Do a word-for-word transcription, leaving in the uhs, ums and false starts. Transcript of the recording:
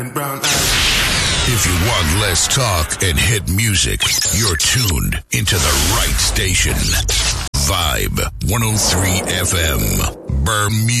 If you want less talk and hit music, you're tuned into the right station. Vibe one oh three F M. Bermuda.